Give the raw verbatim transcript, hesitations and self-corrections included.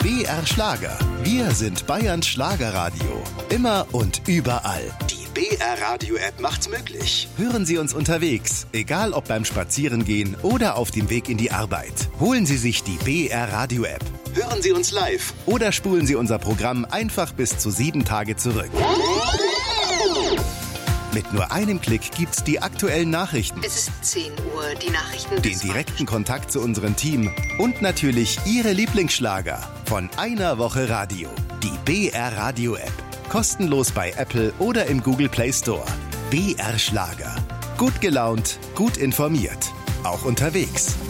B R Schlager. Wir sind Bayerns Schlagerradio. Immer und überall. Die B R Radio App macht's möglich. Hören Sie uns unterwegs, egal ob beim Spazierengehen oder auf dem Weg in die Arbeit. Holen Sie sich die B R Radio App. Hören Sie uns live oder spulen Sie unser Programm einfach bis zu sieben Tage zurück. Mit nur einem Klick gibt's die aktuellen Nachrichten. Es ist zehn Uhr, die Nachrichten. Den direkten Kontakt zu unserem Team und natürlich Ihre Lieblingsschlager von einer Woche Radio. Die B R Radio App. Kostenlos bei Apple oder im Google Play Store. B R Schlager. Gut gelaunt, gut informiert. Auch unterwegs.